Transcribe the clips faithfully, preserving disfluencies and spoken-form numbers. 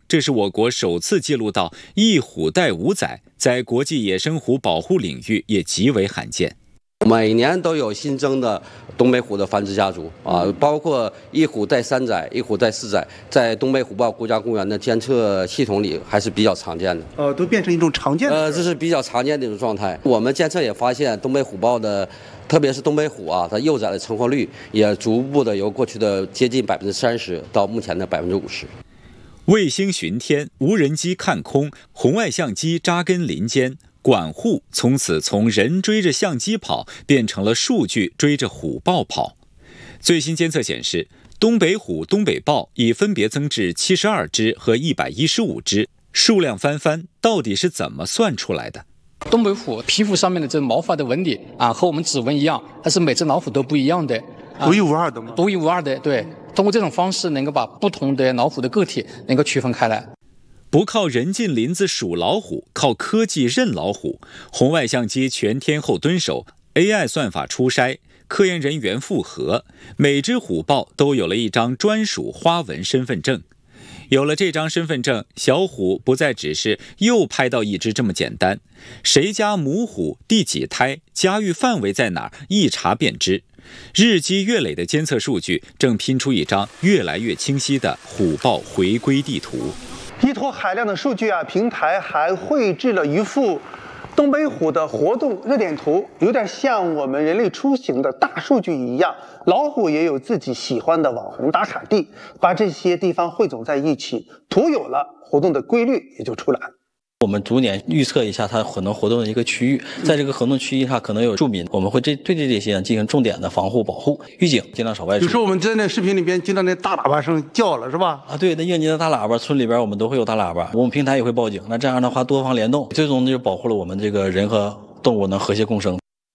这是我国首次记录到一虎带五仔，在国际野生虎保护领域也极为罕见。 每年都有新增的东北虎的繁殖家族啊，包括一虎带三仔、一虎带四仔，在东北虎豹国家公园的监测系统里还是比较常见的。 呃，都变成一种常见的。 呃，这是比较常见的一种状态。我们监测也发现，东北虎豹的，特别是东北虎啊，它幼崽的成活率也逐步的由过去的接近百分之三十到目前的百分之五十。 卫星巡天，无人机看空，红外相机扎根林间。管护从此从人追着相机跑，变成了数据追着虎豹跑。最新监测显示，东北虎、东北豹已分别增至七十二只和一百一十五只，数量翻番，到底是怎么算出来的？ 东北虎皮肤上面的这毛发的纹理啊，和我们指纹一样，它是每只老虎都不一样的， 啊、独一无二的吗？ 独一无二的，对。通过这种方式，能够把不同的老虎的个体能够区分开来。 不靠人进林子数老虎，靠科技认老虎。红外相机全天候蹲守 ，A I 算法初筛，科研人员复核，每只虎豹都有了一张专属花纹身份证。有了这张身份证，小虎不再只是又拍到一只这么简单，谁家母虎、第几胎、家域范围在哪儿，一查便知。日积月累的监测数据正拼出一张越来越清晰的虎豹回归地图。 依托海量的数据啊，平台还绘制了一幅东北虎的活动热点图，有点像我们人类出行的大数据一样。老虎也有自己喜欢的网红打卡地，把这些地方汇总在一起，图有了，活动的规律也就出来了。 我们逐年预测一下它可能活动的一个区域，在这个活动区域上可能有住民，我们会这对这些进行重点的防护保护，预警，尽量少外出。 有时候我们在那视频里边听到那大喇叭声叫了，是吧？ 啊，对，那应急的大喇叭，村里边我们都会有大喇叭，我们平台也会报警。那这样的话，多方联动，最终就保护了我们这个人和动物能和谐共生。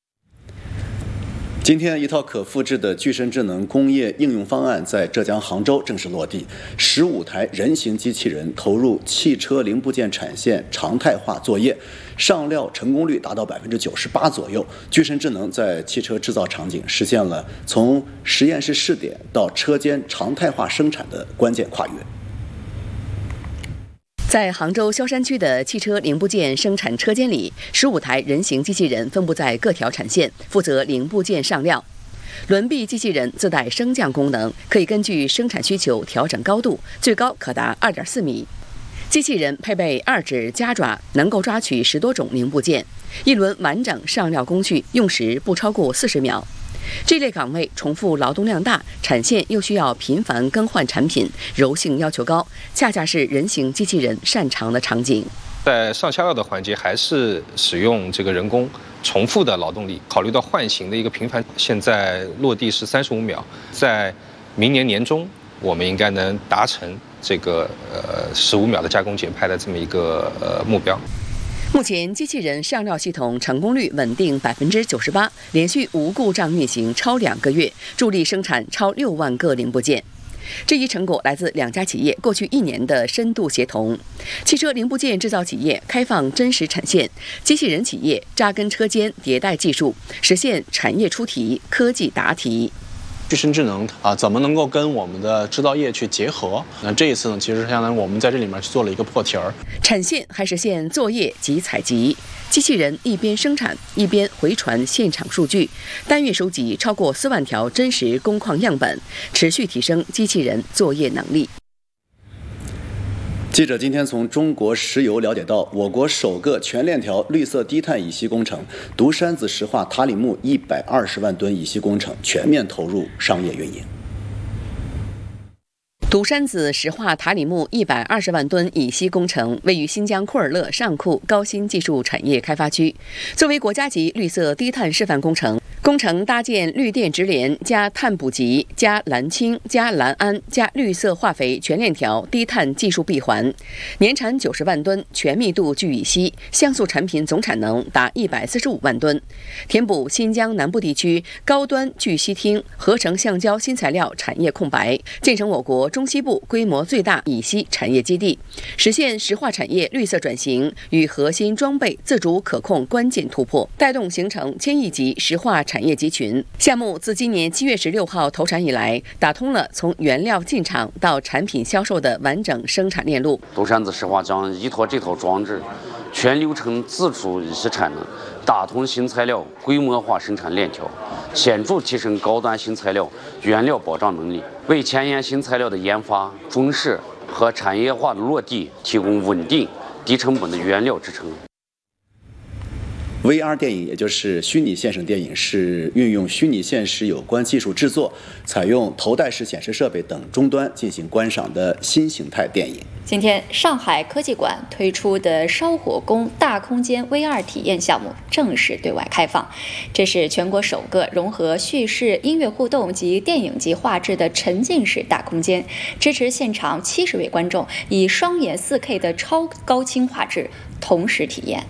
今天，一套可复制的具身智能工业应用方案在浙江杭州正式落地。十五台人形机器人投入汽车零部件产线常态化作业，上料成功率达到百分之九十八左右。具身智能在汽车制造场景实现了从实验室试点到车间常态化生产的关键跨越。 在杭州萧山区的汽车零部件生产车间里，十五台人形机器人分布在各条产线，负责零部件上料。轮臂机器人自带升降功能，可以根据生产需求调整高度，最高可达 二点四米。机器人配备二指夹爪，能够抓取十多种零部件。一轮完整上料工序用时不超过四十秒。这类岗位重复劳动量大，产线又需要频繁更换产品，柔性要求高，恰恰是人形机器人擅长的场景。 在上下料的环节，还是使用这个人工重复的劳动力。考虑到换型的一个频繁，现在落地是三十五秒，在明年年中，我们应该能达成这个呃十五秒的加工减派的这么一个呃目标。 目前，机器人上料系统成功率稳定百分之九十八，连续无故障运行超两个月，助力生产超六万个零部件。这一成果来自两家企业过去一年的深度协同。汽车零部件制造企业开放真实产线，机器人企业扎根车间迭代技术，实现产业出题、科技答题。 具身智能啊，怎么能够跟我们的制造业去结合？那这一次呢，其实相当于我们在这里面去做了一个破题儿。 产线还实现作业及采集，机器人一边生产一边回传现场数据，单月收集超过四万条真实工况样本，持续提升机器人作业能力。 记者今天从中国石油了解到，我国首个全链条绿色低碳乙烯工程独山子石化塔里木一百二十万吨乙烯工程全面投入商业运营。 独山子石化塔里木一百二十万吨乙烯工程位于新疆库尔勒上库高新技术产业开发区，作为国家级绿色低碳示范工程。工程搭建绿电直连加碳捕集加蓝氢加蓝氨加绿色化肥全链条低碳技术闭环，年产九十万吨，全密度聚乙烯，像素产品总产能达一百四十五万吨，填补新疆南部地区高端聚烯烃合成橡胶新材料产业空白，建成我国中中西部规模最大乙烯产业基地，实现石化产业绿色转型与核心装备自主可控关键突破，带动形成千亿级石化产业集群。项目自今年七月十六号投产以来，打通了从原料进场到产品销售的完整生产链路。 东山子石化将依托这套装置，全流程自主乙烯产能，打通新材料规模化生产链条，显著提升高端新材料原料保障能力，为前沿新材料的研发、中试和产业化的落地提供稳定、低成本的原料支撑。 V R 电影，也就是虚拟现实电影，是运用虚拟现实有关技术制作，采用头戴式显示设备等终端进行观赏的新形态电影。 今天，上海科技馆推出的烧火工大空间 V R 体验项目正式对外开放。这是全国首个融合叙事、音乐互动及电影级画质的沉浸式大空间，支持现场七十位观众以双眼 四K 的超高清画质同时体验。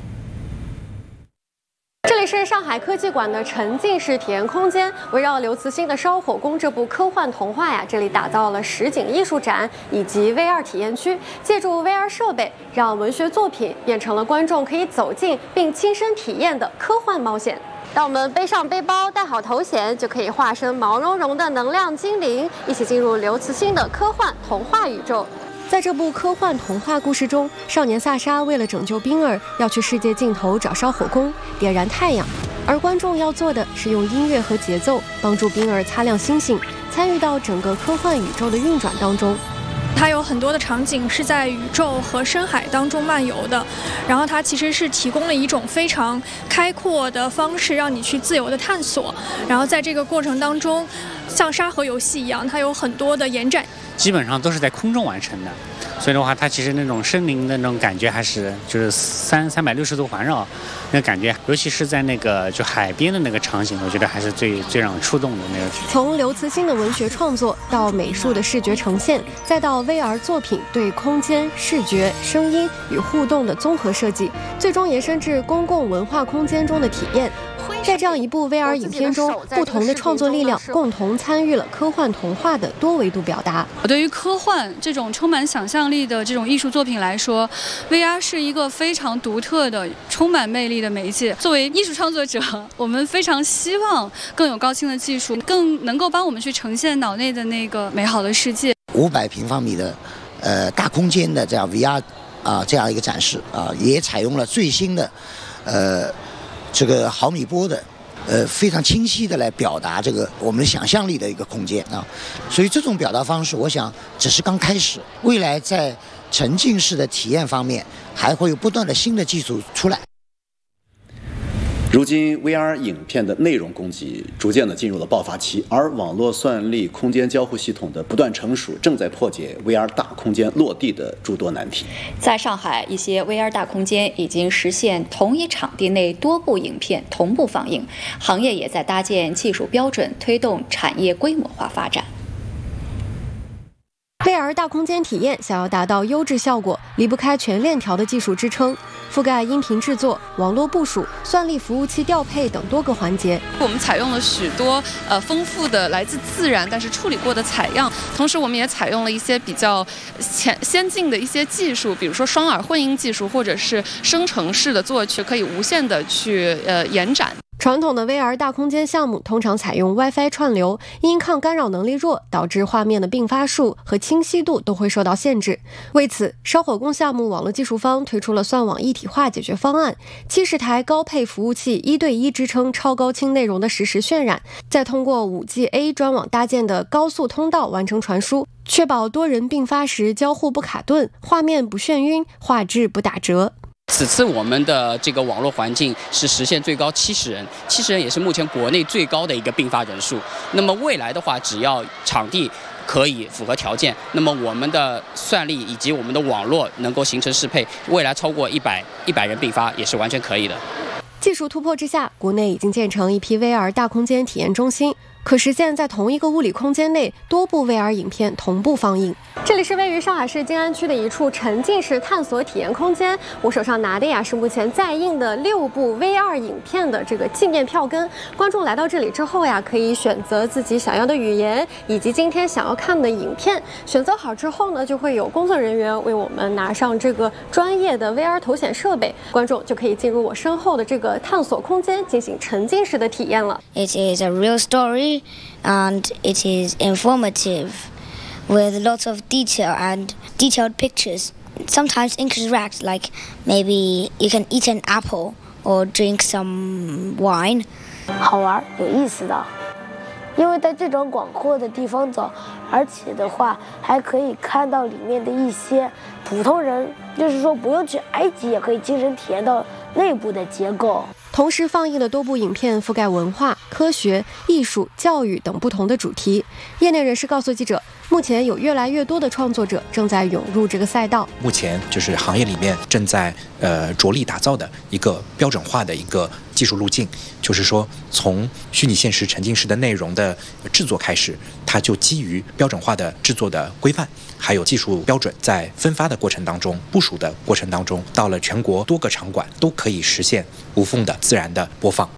这里是上海科技馆的沉浸式体验空间，围绕刘慈欣的《烧火工》这部科幻童话呀，这里打造了实景艺术展以及 V R 体验区，借助 V R 设备，让文学作品变成了观众可以走进并亲身体验的科幻冒险。当我们背上背包，戴好头衔，就可以化身毛茸茸的能量精灵，一起进入刘慈欣的科幻童话宇宙。在这部科幻童话故事中，少年萨沙为了拯救冰儿，要去世界尽头找烧火工，点燃太阳，而观众要做的是用音乐和节奏帮助冰儿擦亮星星，参与到整个科幻宇宙的运转当中。 它有很多的场景是在宇宙和深海当中漫游的，然后它其实是提供了一种非常开阔的方式，让你去自由的探索。然后在这个过程当中，像沙盒游戏一样，它有很多的延展， 基本上都是在空中完成的。所以的话，它其实那种身临的那种感觉还是就是三三百六十度环绕，那感觉，尤其是在那个就海边的那个场景，我觉得还是最最让我触动的那个。 从刘慈欣的文学创作到美术的视觉呈现，再到 V R 作品对空间、视觉、声音与互动的综合设计，最终延伸至公共文化空间中的体验。在这样一部 V R 影片中，不同的创作力量共同参与了科幻童话的多维度表达。 对于科幻这种充满想象力的这种艺术作品来说 ，V R 是一个非常独特的、充满魅力的媒介。作为艺术创作者，我们非常希望更有高清的技术，更能够帮我们去呈现脑内的那个美好的世界。 五百平方米的呃大空间的这样 V R 啊、呃、这样一个展示啊、呃，也采用了最新的呃。这个毫米波的，呃，非常清晰的来表达这个我们的想象力的一个空间啊，所以这种表达方式，我想只是刚开始，未来在沉浸式的体验方面，还会有不断的新的技术出来。 如今 V R 影片的内容供给逐渐的进入了爆发期，而网络算力空间交互系统的不断成熟，正在破解 V R 大空间落地的诸多难题。 在上海，一些 V R 大空间已经实现同一场地内多部影片同步放映，行业也在搭建技术标准，推动产业规模化发展。 V R 大空间体验想要达到优质效果，离不开全链条的技术支撑，覆盖音频制作、网络部署、算力服务器调配等多个环节。 我们采用了许多呃丰富的来自自然但是处理过的采样，同时我们也采用了一些比较前先进的一些技术，比如说双耳混音技术，或者是生成式的作曲，可以无限的去呃延展。 传统的 V R 大空间项目通常采用 WiFi 串流，因抗干扰能力弱，导致画面的并发数和清晰度都会受到限制。为此，烧火工项目网络技术方推出了算网一体化解决方案，七十台高配服务器一对一支撑超高清内容的实时渲染，再通过 五 G A 专网搭建的高速通道完成传输，确保多人并发时交互不卡顿，画面不眩晕，画质不打折。 此次我们的这个网络环境是实现最高七十人，七十人也是目前国内最高的一个并发人数。那么未来的话，只要场地可以符合条件，那么我们的算力以及我们的网络能够形成适配，未来超过一百一百人并发也是完全可以的。 技术突破之下，国内已经建成一批 V R 大空间体验中心。 可实现在同一个物理空间内多部 V R 影片同步放映。这里是位于上海市静安区的一处沉浸式探索体验空间，我手上拿的呀是目前在映的六部 V R 影片的这个纪念票根。观众来到这里之后呀，可以选择自己想要的语言以及今天想要看的影片。选择好之后呢，就会有工作人员为我们拿上这个专业的 V R 头显设备，观众就可以进入我身后的这个探索空间进行沉浸式的体验了。 It is a real story and it is informative with lots of detail and detailed pictures. Sometimes interact, like maybe you can eat an apple or drink some wine. 好玩有意思的，因为在这种广阔的地方走，而且的话还可以看到里面的一些普通人，就是说不用去埃及也可以亲身体验到内部的结构。 同时放映的多部影片覆盖文化、科学、艺术、教育等不同的主题。业内人士告诉记者，目前有越来越多的创作者正在涌入这个赛道。 目前就是行业里面正在呃着力打造的一个标准化的一个技术路径，就是说从虚拟现实沉浸式的内容的制作开始，它就基于标准化的制作的规范，还有技术标准，在分发的过程当中、部署的过程当中，到了全国多个场馆都可以实现无缝的自然的播放。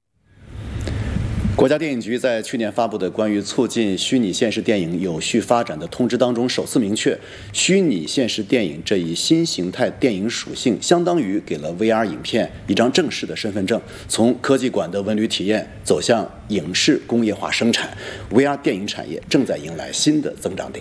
国家电影局在去年发布的关于促进虚拟现实电影有序发展的通知当中，首次明确，虚拟现实电影这一新形态电影属性，相当于给了 V R 影片一张正式的身份证。从科技馆的文旅体验走向影视工业化生产 ，V R 电影产业正在迎来新的增长点。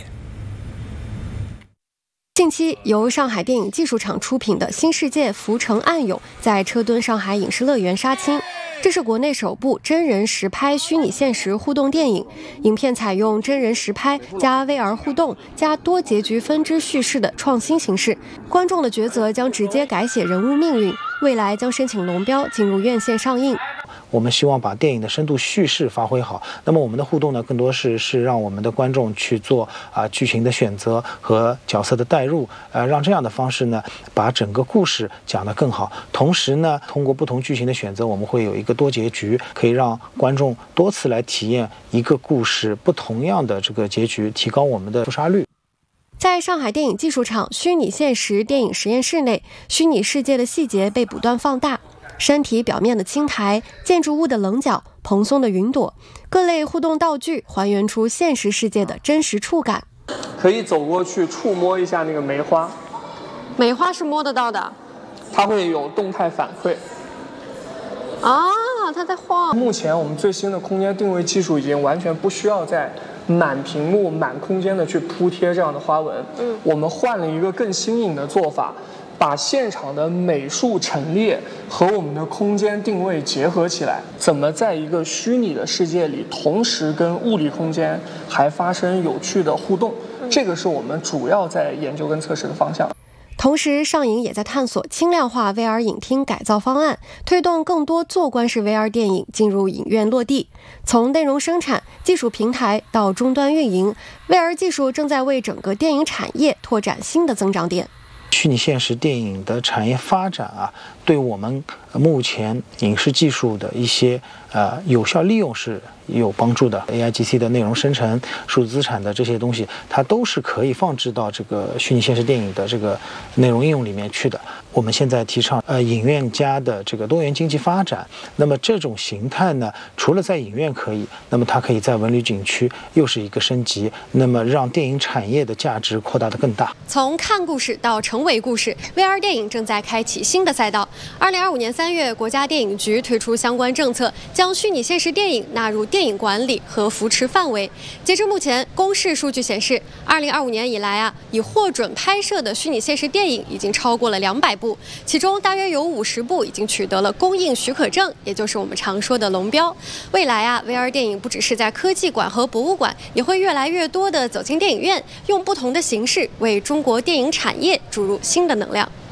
近期，由上海电影技术厂出品的《新世界浮城暗涌》在车墩上海影视乐园杀青。这是国内首部真人实拍虚拟现实互动电影，影片采用真人实拍加 V R 互动加多结局分支叙事的创新形式，观众的抉择将直接改写人物命运，未来将申请龙标进入院线上映。 我们希望把电影的深度叙事发挥好，那么我们的互动呢，更多是是让我们的观众去做啊、呃、剧情的选择和角色的代入，呃，让这样的方式呢，把整个故事讲得更好。同时呢，通过不同剧情的选择，我们会有一个多结局，可以让观众多次来体验一个故事不同样的这个结局，提高我们的出杀率。 在上海电影技术厂虚拟现实电影实验室内，虚拟世界的细节被不断放大。山体表面的青苔、建筑物的棱角、蓬松的云朵，各类互动道具还原出现实世界的真实触感。 可以走过去触摸一下那个梅花， 梅花是摸得到的， 它会有动态反馈。 啊，它在晃。 目前我们最新的空间定位技术已经完全不需要在满屏幕、满空间的去铺贴这样的花纹。嗯，我们换了一个更新颖的做法。把现场的美术陈列和我们的空间定位结合起来，怎么在一个虚拟的世界里，同时跟物理空间还发生有趣的互动，这个是我们主要在研究跟测试的方向。 同时，上影也在探索轻量化 V R 影厅改造方案，推动更多坐观式 V R 电影进入影院落地。从内容生产、技术平台到终端运营 ，V R 技术正在为整个电影产业拓展新的增长点。 虚拟现实电影的产业发展啊，对我们目前影视技术的一些呃有效利用是有帮助的。A I G C 的内容生成、数字资产的这些东西，它都是可以放置到这个虚拟现实电影的这个内容应用里面去的。我们现在提倡呃影院加的这个多元经济发展，那么这种形态呢，除了在影院可以，那么它可以在文旅景区又是一个升级，那么让电影产业的价值扩大得更大。 从看故事到成为故事 ，V R 电影正在开启新的赛道。二零二五年三月，国家电影局推出相关政策，将虚拟现实电影纳入电影管理和扶持范围。截至目前，公示数据显示，二零二五年以来啊，已获准拍摄的虚拟现实电影已经超过了两百部，其中大约有五十部已经取得了公映许可证，也就是我们常说的龙标。未来啊 ，V R 电影不只是在科技馆和博物馆，也会越来越多的走进电影院，用不同的形式为中国电影产业注入新的能量。